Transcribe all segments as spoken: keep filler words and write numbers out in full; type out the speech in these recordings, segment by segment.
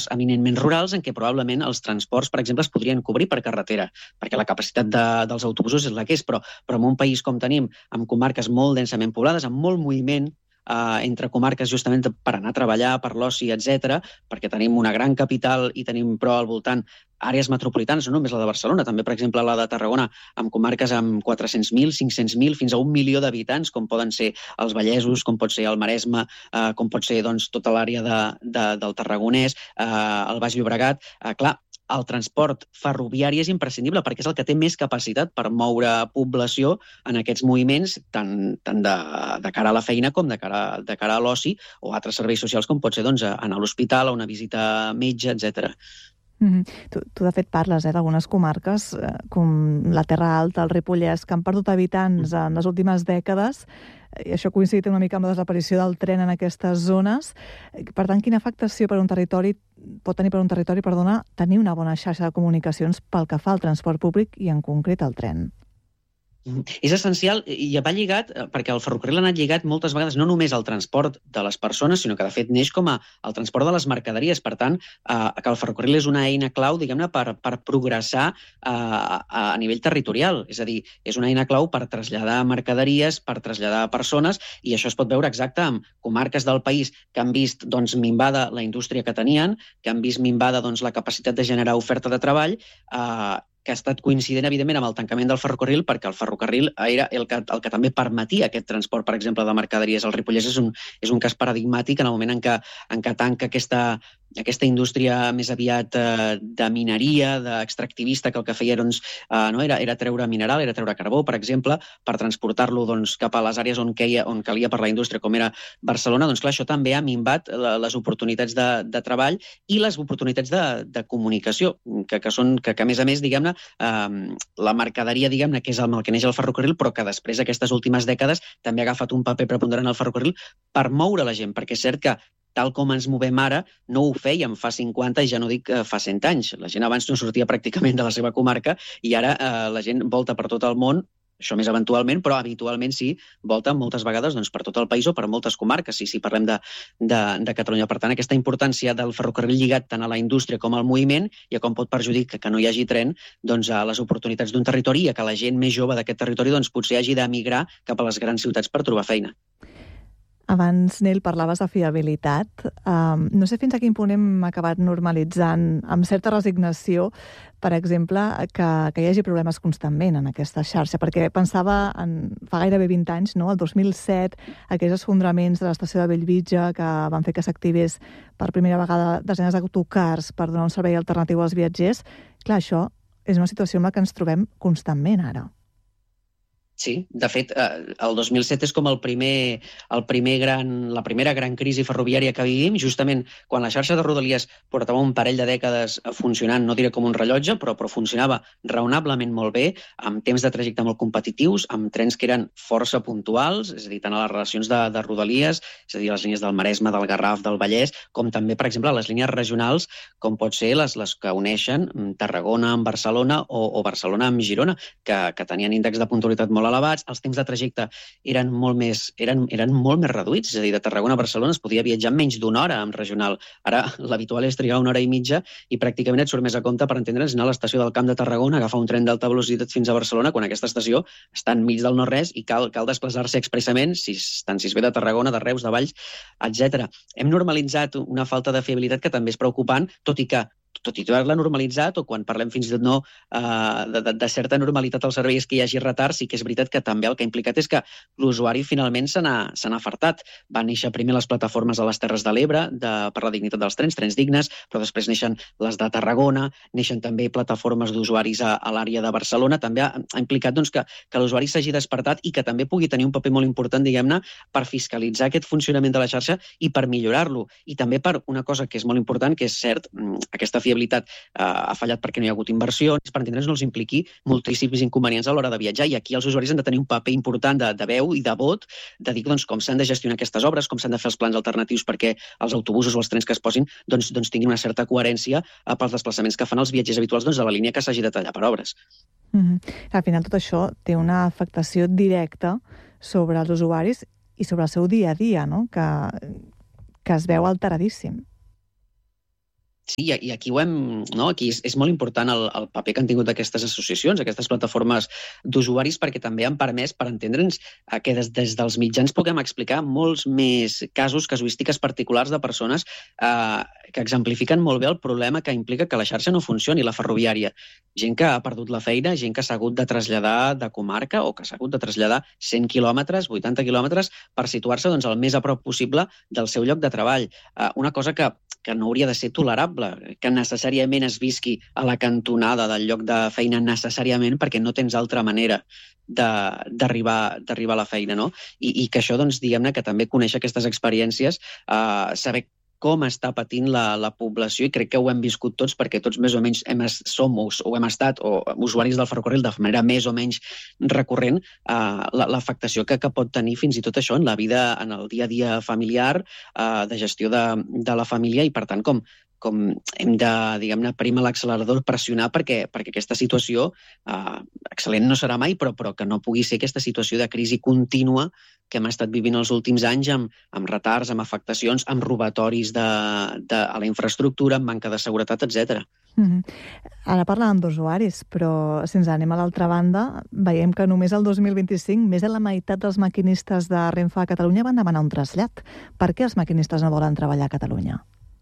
entorns eminentment rurals en què probablement els transports, per exemple, es podrien cobrir per carretera, perquè la capacitat de, dels autobusos és la que és, però, però en un país com tenim, amb comarques molt densament poblades, amb molt moviment, Uh, entre comarques justament per anar a treballar, per l'oci, etcètera, perquè tenim una gran capital i tenim, però, al voltant àrees metropolitanes, no només la de Barcelona, també, per exemple, la de Tarragona, amb comarques amb quatre-cents mil, cinc-cents mil, fins a un milió d'habitants, com poden ser els Vallesos, com pot ser el Maresme, uh, com pot ser doncs, tota l'àrea de, de, del Tarragonès, uh, el Baix Llobregat. Uh, clar, el transport ferroviari és imprescindible perquè és el que té més capacitat per moure població en aquests moviments, tant, tant de, de cara a la feina com de cara, de cara a l'oci o altres serveis socials, com pot ser doncs, anar a l'hospital, a una visita a metge, etcètera. Mm-hmm. Tu, tu, de fet, parles eh, d'algunes comarques, eh, com la Terra Alta, el Ripollès, que han perdut habitants en les últimes dècades, i això coincidit una mica amb la desaparició del tren en aquestes zones. Per tant, quina afectació per un territori pot tenir per un territori, perdona, tenir una bona xarxa de comunicacions pel que fa al transport públic i en concret al tren? És essencial i va lligat, perquè el ferrocarril ha anat lligat moltes vegades no només al transport de les persones, sinó que de fet neix com a el transport de les mercaderies. Per tant, eh, que el ferrocarril és una eina clau, diguem-ne, per, per progressar eh, a nivell territorial. És a dir, és una eina clau per traslladar mercaderies, per traslladar persones, i això es pot veure exacte amb comarques del país que han vist doncs, minvada la indústria que tenien, que han vist minvada doncs, la capacitat de generar oferta de treball, eh, que ha estat coincident, evidentment, amb el tancament del ferrocarril, perquè el ferrocarril era el que, el que també permetia aquest transport, per exemple, de mercaderies. El Ripollès és un, és un cas paradigmàtic en el moment en què, en què tanca aquesta, aquesta indústria més aviat eh, de mineria, d'extractivista, que el que feia doncs, eh, no, era, era treure mineral, era treure carbó, per exemple, per transportar-lo doncs, cap a les àrees on, queia, on calia per la indústria, com era Barcelona. Doncs clar, això també ha minvat les oportunitats de, de treball i les oportunitats de, de comunicació, que, que són, que, que a més a més, diguem-ne, Uh, la mercaderia, diguem-ne, que és el que neix el ferrocarril, però que després, aquestes últimes dècades, també ha agafat un paper preponderant al ferrocarril per moure la gent, perquè és cert que tal com ens movem ara, no ho fèiem fa cinquanta i ja no dic fa cent anys. La gent abans no sortia pràcticament de la seva comarca i ara uh, la gent volta per tot el món, això més eventualment, però habitualment sí, volta moltes vegades doncs, per tot el país o per moltes comarques, si, si parlem de, de, de Catalunya. Per tant, aquesta importància del ferrocarril lligat tant a la indústria com al moviment i a com pot perjudicar que no hi hagi tren doncs, a les oportunitats d'un territori i a que la gent més jove d'aquest territori doncs, potser hagi d'emigrar cap a les grans ciutats per trobar feina. Abans, Nel, parlaves de fiabilitat. Um, no sé fins a quin punt hem acabat normalitzant amb certa resignació, per exemple, que, que hi hagi problemes constantment en aquesta xarxa, perquè pensava en fa gairebé vint anys, no? El dos mil set, aquells esfondraments de l'estació de Bellvitge que van fer que s'activés per primera vegada desenes d'autocars per donar un servei alternatiu als viatgers. Clar, això és una situació en la que ens trobem constantment ara. Sí, de fet, eh, el dos mil set és com el primer, el primer gran, la primera gran crisi ferroviària que vivim, justament quan la xarxa de Rodalies portava un parell de dècades funcionant, no diré com un rellotge, però, però funcionava raonablement molt bé, amb temps de trajecte molt competitius, amb trens que eren força puntuals, és a dir, tant a les relacions de, de Rodalies, és a dir, les línies del Maresme, del Garraf, del Vallès, com també, per exemple, les línies regionals, com pot ser les, les que uneixen Tarragona amb Barcelona o, o Barcelona amb Girona, que, que tenien índexs de puntualitat molt elevats, els temps de trajecte eren molt més, eren, eren molt més reduïts, és a dir, de Tarragona a Barcelona es podia viatjar en menys d'una hora amb regional. Ara l'habitual és trigar una hora i mitja i pràcticament et surt més a compte, per entendre'ns, anar a l'estació del Camp de Tarragona, agafar un tren d'alta velocitat fins a Barcelona, quan aquesta estació està enmig del no-res i cal, cal desplaçar-se expressament, si, tant si es ve de Tarragona, de Reus, de Valls, etcètera. Hem normalitzat una falta de fiabilitat que també és preocupant, tot i que tot i haver-la normalitzat, o quan parlem fins i tot no, uh, de, de, de certa normalitat als serveis que hi hagi retard, sí que és veritat que també el que ha implicat és que l'usuari finalment se n'ha afartat. Van néixer primer les plataformes a les Terres de l'Ebre per la dignitat dels trens, trens dignes, però després neixen les de Tarragona, neixen també plataformes d'usuaris a, a l'àrea de Barcelona. També ha, ha implicat doncs, que, que l'usuari s'hagi despertat i que també pugui tenir un paper molt important, diguem-ne, per fiscalitzar aquest funcionament de la xarxa i per millorar-lo. I també per una cosa que és molt important, que és cert, aquesta fiabilitat eh, ha fallat perquè no hi ha hagut inversions, per entendre'ns no els impliqui moltíssims inconvenients a l'hora de viatjar, i aquí els usuaris han de tenir un paper important de, de veu i de vot, de dir doncs, com s'han de gestionar aquestes obres, com s'han de fer els plans alternatius perquè els autobusos o els trens que es posin doncs, doncs tinguin una certa coherència eh, pels desplaçaments que fan els viatgers habituals doncs, de la línia que s'hagi de tallar per obres. Mm-hmm. Al final tot això té una afectació directa sobre els usuaris i sobre el seu dia a dia, no? que, que es veu alteradíssim. Sí, i aquí ho hem, no? Aquí és, és molt important el, el paper que han tingut aquestes associacions, aquestes plataformes d'usuaris, perquè també han permès, per entendre'ns, que des, des dels mitjans puguem explicar molts més casos, casuístiques particulars de persones eh, que exemplifiquen molt bé el problema que implica que la xarxa no funcioni, la ferroviària. Gent que ha perdut la feina, gent que s'ha hagut de traslladar de comarca o que s'ha hagut de traslladar cent quilòmetres, vuitanta quilòmetres, per situar-se doncs, el més a prop possible del seu lloc de treball. Eh, una cosa que que no hauria de ser tolerable, que necessàriament es visqui a la cantonada del lloc de feina necessàriament perquè no tens altra manera d'arribar d'arribar a la feina, no? I, i que això, doncs, diguem-ne, que també conèixer aquestes experiències, eh, saber com està patint la, la població, i crec que ho hem viscut tots perquè tots més o menys hem, som o, o hem estat o usuaris del ferrocarril de manera més o menys recurrent, eh, l'afectació que, que pot tenir fins i tot això en la vida, en el dia a dia familiar, eh, de gestió de, de la família, i per tant com, com hem de, diguem-ne, primar l'accelerador, pressionar perquè, perquè aquesta situació, eh, excel·lent no serà mai, però, però que no pugui ser aquesta situació de crisi contínua que hem estat vivint els últims anys amb, amb retards, amb afectacions, amb robatoris de, de, a la infraestructura, amb manca de seguretat, etcètera. Mm-hmm. Ara parlàvem d'usuaris, però si ens anem a l'altra banda, veiem que només el dos mil vint-i-cinc més de la meitat dels maquinistes de Renfe a Catalunya van demanar un trasllat. Per què els maquinistes no volen treballar a Catalunya?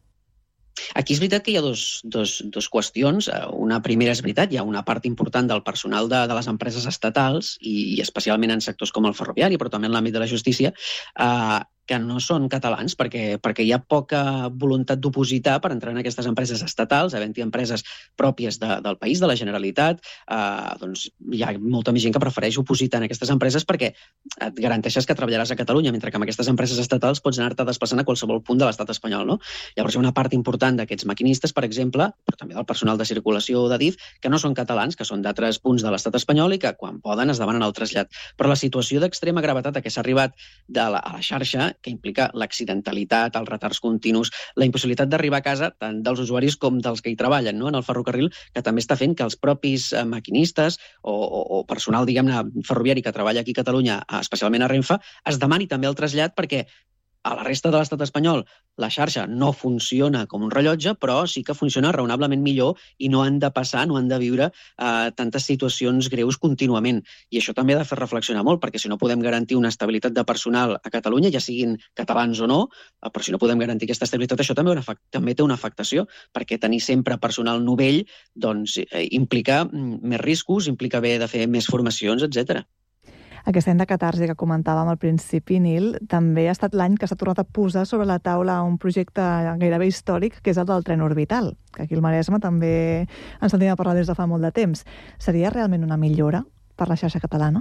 Aquí és veritat que hi ha dos, dos, dos qüestions. Una primera és veritat, hi ha una part important del personal de, de les empreses estatals, i, i especialment en sectors com el ferroviari, però també en l'àmbit de la justícia, eh, que no són catalans, perquè, perquè hi ha poca voluntat d'opositar per entrar en aquestes empreses estatals, havent-hi empreses pròpies de, del país, de la Generalitat, eh, doncs hi ha molta més gent que prefereix opositar en aquestes empreses perquè et garanteixes que treballaràs a Catalunya, mentre que amb aquestes empreses estatals pots anar-te desplaçant a qualsevol punt de l'estat espanyol, no? Llavors hi ha una part important d'aquests maquinistes, per exemple, però també del personal de circulació de D I F, que no són catalans, que són d'altres punts de l'estat espanyol i que quan poden es demanen el trasllat. Però la situació d'extrema gravetat a què s'ha arribat de la, a la xarxa, que implica l'accidentalitat, els retards continus, la impossibilitat d'arribar a casa tant dels usuaris com dels que hi treballen, no?, en el ferrocarril, que també està fent que els propis maquinistes o, o, o personal, diguem-ne, ferroviari que treballa aquí a Catalunya, especialment a Renfe, es demani també el trasllat perquè a la resta de l'estat espanyol la xarxa no funciona com un rellotge, però sí que funciona raonablement millor i no han de passar, no han de viure eh, tantes situacions greus contínuament. I això també ha de fer reflexionar molt, perquè si no podem garantir una estabilitat de personal a Catalunya, ja siguin catalans o no, eh, però si no podem garantir aquesta estabilitat, això també, una, també té una afectació, perquè tenir sempre personal novell doncs, eh, implica més riscos, implica haver de fer més formacions, etcètera. Aquest any de catarsi que comentàvem al principi, Nil, també ha estat l'any que s'ha tornat a posar sobre la taula un projecte gairebé històric, que és el del tren orbital, que aquí al Maresme també ens sentim a parlar des de fa molt de temps. Seria realment una millora per la xarxa catalana?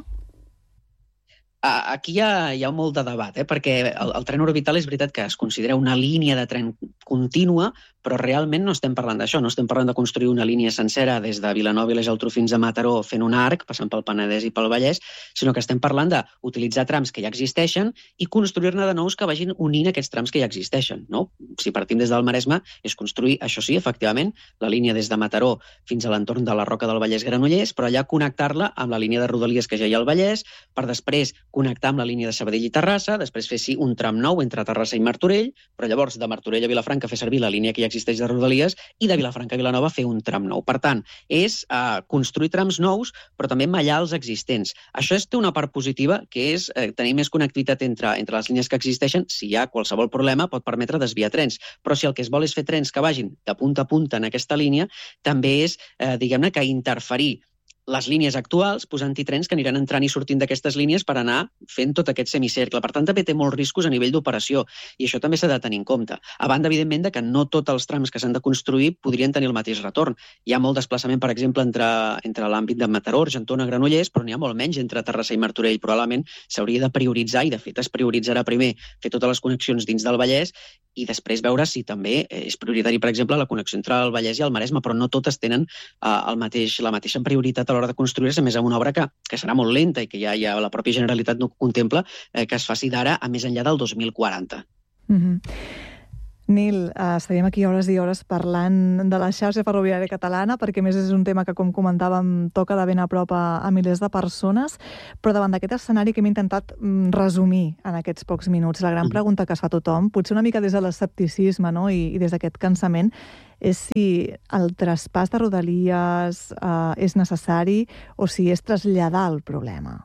Aquí hi ha, hi ha molt de debat, eh? perquè el, el tren orbital és veritat que es considera una línia de tren contínua, però realment no estem parlant d'això, no estem parlant de construir una línia sencera des de Vilanova i la Geltrú fins a Mataró fent un arc, passant pel Penedès i pel Vallès, sinó que estem parlant d'utilitzar trams que ja existeixen i construir-ne de nous que vagin unint aquests trams que ja existeixen. No? Si partim des del Maresme, és construir, això sí, efectivament, la línia des de Mataró fins a l'entorn de la Roca del Vallès-Granollers, però allà connectar-la amb la línia de Rodalies que ja hi ha al Vallès, per després connectar amb la línia de Sabadell i Terrassa, després fer sí un tram nou entre Terrassa i Martorell, però llavors de Martorell a Vilafranca fer servir la línia que ja existeix de Rodalies i de Vilafranca a Vilanova fer un tram nou. Per tant, és uh, construir trams nous, però també mallar els existents. Això és, té una part positiva, que és eh, tenir més connectivitat entre, entre les línies que existeixen. Si hi ha qualsevol problema, pot permetre desviar trens. Però si el que es vol és fer trens que vagin de punta a punta en aquesta línia, també és, eh, diguem-ne, que interferir les línies actuals, posant-hi trens que aniran entrant i sortint d'aquestes línies per anar fent tot aquest semicercle. Per tant, també té molts riscos a nivell d'operació i això també s'ha de tenir en compte. A banda, evidentment, de que no tots els trams que s'han de construir podrien tenir el mateix retorn. Hi ha molt desplaçament, per exemple, entre, entre l'àmbit de Mataró, Argentona, Granollers, però n'hi ha molt menys entre Terrassa i Martorell. Probablement s'hauria de prioritzar, i de fet es prioritzarà primer fer totes les connexions dins del Vallès i després veure si també és prioritari, per exemple, la connexió entre el Vallès i el Maresme, però no totes tenen uh, el mateix, la mateixa prioritat a l'hora de construir-se, a més amb una obra que, que serà molt lenta i que ja, ja la pròpia Generalitat no contempla eh, que es faci d'ara a més enllà del dos mil quaranta. Mm-hmm. Nil, eh, estaríem aquí hores i hores parlant de la xarxa ferroviària catalana, perquè a més és un tema que, com comentàvem, toca de ben a prop a, a milers de persones, però davant d'aquest escenari que hem intentat mm, resumir en aquests pocs minuts, la gran pregunta que es fa tothom, potser una mica des de l'escepticisme, no?, i, i des d'aquest cansament, és si el traspàs de Rodalies eh, és necessari o si és traslladar el problema.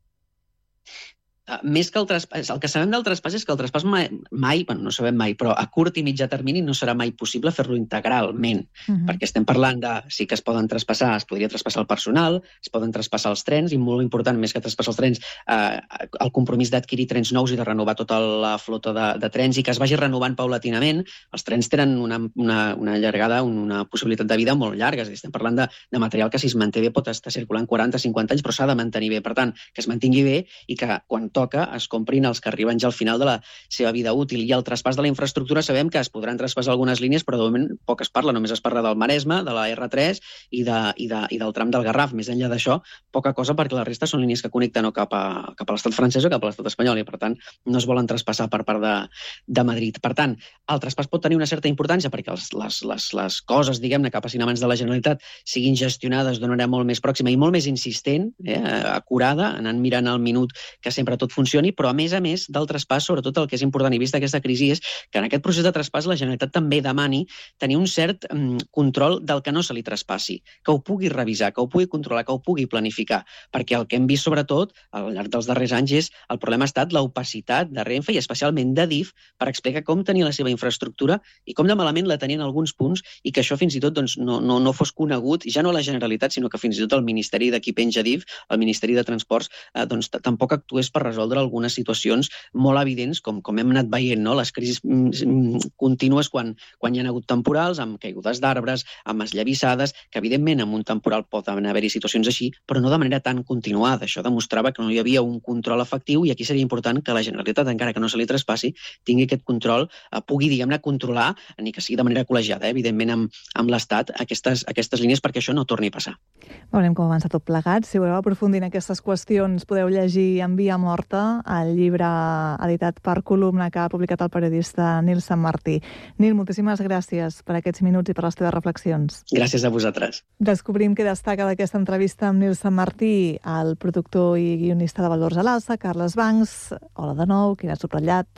Més que el traspàs, el que sabem del traspàs és que el traspàs mai, mai, bueno, no sabem mai, però a curt i mitjà termini no serà mai possible fer-lo integralment, uh-huh. perquè estem parlant de, sí que es poden traspassar, es podria traspassar el personal, es poden traspassar els trens, i molt important, més que traspassar els trens, eh, el compromís d'adquirir trens nous i de renovar tota la flota de, de trens i que es vagi renovant paulatinament. Els trens tenen una, una, una llargada, una possibilitat de vida molt llarga, és a dir, estem parlant de, de material que si es manté bé pot estar circulant quaranta a cinquanta anys, però s'ha de mantenir bé. Per tant, que es mantingui bé i que quan toca es comprin els que arriben ja al final de la seva vida útil. I el traspàs de la infraestructura sabem que es podran traspassar algunes línies, però de moment poc es parla, només es parla del Maresme, de la erre tres i, de, i, de, i del tram del Garraf. Més enllà d'això, poca cosa, perquè la resta són línies que connecten o cap a, cap a l'estat francès o cap a l'estat espanyol i, per tant, no es volen traspassar per part de, de Madrid. Per tant, el traspàs pot tenir una certa importància perquè els, les, les, les coses, diguem-ne, que passin a mans de la Generalitat siguin gestionades d'una manera molt més pròxima i molt més insistent, eh, acurada, anant mirant al minut que sempre tot funcioni, però a més a més del traspàs, sobretot el que és important i vist aquesta crisi és que en aquest procés de traspàs la Generalitat també demani tenir un cert um, control del que no se li traspassi, que ho pugui revisar, que ho pugui controlar, que ho pugui planificar, perquè el que hem vist sobretot al llarg dels darrers anys és el problema ha estat l'opacitat de Renfe i especialment de D I F per explicar com tenia la seva infraestructura i com de malament la tenien alguns punts i que això fins i tot doncs, no, no, no fos conegut, ja no a la Generalitat, sinó que fins i tot el Ministeri de qui penja D I F, el Ministeri de Transports, eh, doncs, tampoc actués per resoldre algunes situacions molt evidents, com, com hem anat veient, no? Les crisis contínues quan, quan hi ha hagut temporals, amb caigudes d'arbres, amb esllavissades, que evidentment amb un temporal poden haver-hi situacions així, però no de manera tan continuada. Això demostrava que no hi havia un control efectiu i aquí seria important que la Generalitat, encara que no se li traspassi, tingui aquest control, eh, pugui, diguem-ne, controlar, ni que sigui de manera col·legiada, eh, evidentment amb, amb l'Estat, aquestes, aquestes línies perquè això no torni a passar. Veurem com avança tot plegat. Si voleu aprofundir en aquestes qüestions, podeu llegir En via morta, el llibre editat per Columna que ha publicat el periodista Nil Sanmartí. Nil, moltíssimes gràcies per aquests minuts i per les teves reflexions. Gràcies a vosaltres. Descobrim què destaca d'aquesta entrevista amb Nil Sanmartí, el productor i guionista de Valors a l'Alça, Carles Bancs. Hola de nou, quin has subratllat?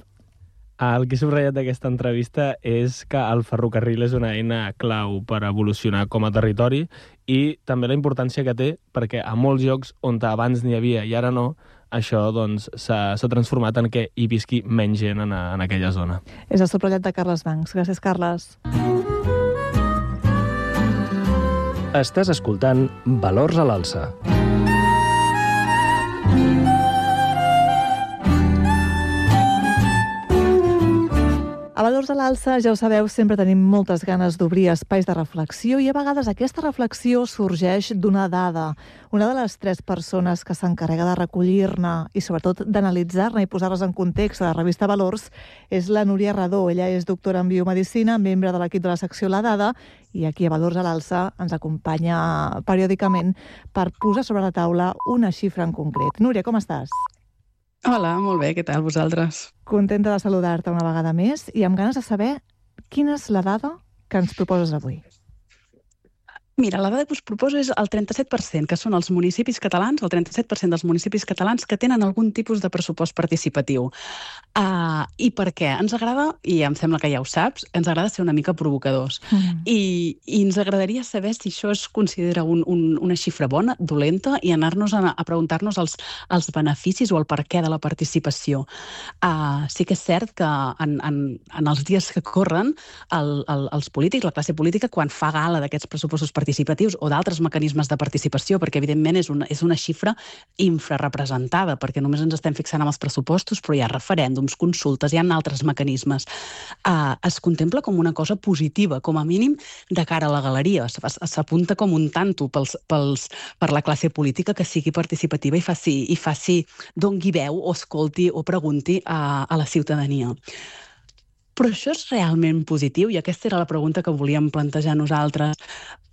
El que he subratllat d'aquesta entrevista és que el ferrocarril és una eina clau per evolucionar com a territori i també la importància que té perquè a molts llocs on abans n'hi havia i ara no, això doncs, s'ha transformat en què hi visqui menys gent en, a, en aquella zona. És el subratllat de Carles Bancs. Gràcies, Carles. Estàs escoltant Valors a l'Alça. A Valors a l'Alça, ja ho sabeu, sempre tenim moltes ganes d'obrir espais de reflexió i a vegades aquesta reflexió sorgeix d'una dada. Una de les tres persones que s'encarrega de recollir-ne i sobretot d'analitzar-ne i posar-les en context a la revista Valors és la Núria Redó. Ella és doctora en biomedicina, membre de l'equip de la secció La Dada i aquí a Valors a l'Alça ens acompanya periòdicament per posar sobre la taula una xifra en concret. Núria, com estàs? Hola, molt bé, què tal vosaltres? Contenta de saludar-te una vegada més i amb ganes de saber quina és la dada que ens proposes avui. Mira, la dada que us proposo és el trenta-set per cent, que són els municipis catalans, el trenta-set per cent dels municipis catalans que tenen algun tipus de pressupost participatiu. Uh, I per què? Ens agrada, i em sembla que ja ho saps, ens agrada ser una mica provocadors. Mm. I, I ens agradaria saber si això es considera un, un, una xifra bona, dolenta, i anar-nos a, a preguntar-nos els, els beneficis o el per què de la participació. Uh, sí que és cert que en, en, en els dies que corren, el, el, els polítics, la classe política, quan fa gala d'aquests pressupostos participatius, participatius o d'altres mecanismes de participació, perquè evidentment és una, és una xifra infrarrepresentada, perquè només ens estem fixant en els pressupostos, però hi ha referèndums, consultes, hi ha altres mecanismes. Uh, es contempla com una cosa positiva, com a mínim de cara a la galeria. S'apunta com un tanto pels, pels, per la classe política que sigui participativa i faci, i faci doni veu o escolti o pregunti a, a la ciutadania. Però això és realment positiu? I aquesta era la pregunta que volíem plantejar nosaltres.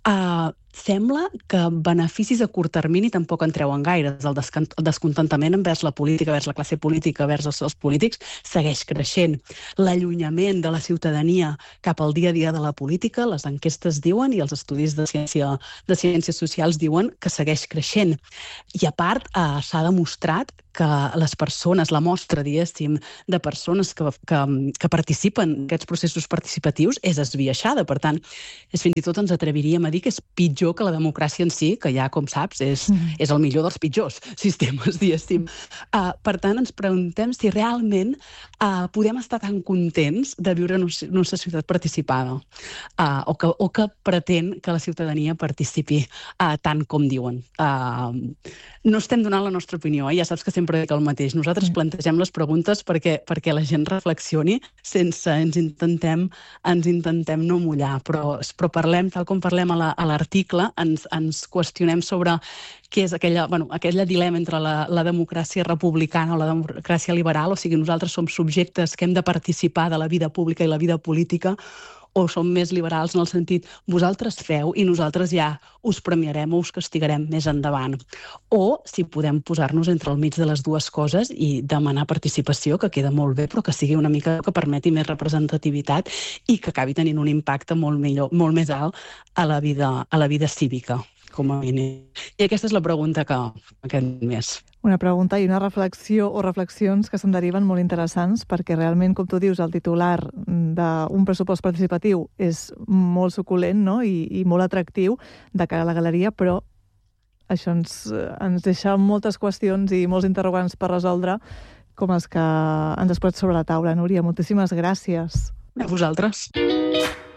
Uh, sembla que beneficis a curt termini tampoc en treuen gaires. El, descont el descontentament envers la política, envers la classe política, envers els, els polítics, segueix creixent. L'allunyament de la ciutadania cap al dia a dia de la política, les enquestes diuen i els estudis de, ciència, de ciències socials diuen que segueix creixent. I a part, uh, s'ha demostrat que les persones, la mostra, diguéssim, de persones que, que, que participen en aquests processos participatius és esbiaixada. Per tant, és, fins i tot ens atreviríem a dir que és pitjor que la democràcia en si, que ja, com saps, és, mm. és el millor dels pitjors sistemes, diguéssim. Uh, per tant, ens preguntem si realment uh, podem estar tan contents de viure en una societat participada uh, o, que, o que pretén que la ciutadania participi uh, tant com diuen. Uh, no estem donant la nostra opinió, eh? Ja saps que sempre dic el mateix. Nosaltres plantegem les preguntes perquè, perquè la gent reflexioni sense ens intentem, ens intentem no mullar, però, però parlem, tal com parlem a l'article, ens, ens qüestionem sobre què és aquella, bueno, aquella dilema entre la, la democràcia republicana o la democràcia liberal, o sigui, nosaltres som subjectes que hem de participar de la vida pública i la vida política, o som més liberals en el sentit vosaltres feu i nosaltres ja us premiarem o us castigarem més endavant. O si podem posar-nos entre el mig de les dues coses i demanar participació, que queda molt bé, però que sigui una mica que permeti més representativitat i que acabi tenint un impacte molt, millor, molt més alt a la vida, a la vida cívica, com a mínim. I aquesta és la pregunta que aquest mes. Una pregunta i una reflexió o reflexions que se'n deriven molt interessants perquè realment, com tu dius, el titular d'un pressupost participatiu és molt suculent, no? I, i molt atractiu de cara a la galeria, però això ens, ens deixa moltes qüestions i molts interrogants per resoldre com els que ens has posat sobre la taula. Núria, moltíssimes gràcies. A vosaltres.